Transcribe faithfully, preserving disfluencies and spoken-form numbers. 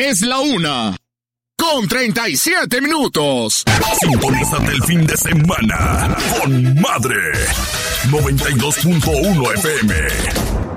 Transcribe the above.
Es la una con treinta y siete minutos. Sintonízate el fin de semana con Madre noventa y dos punto uno F M.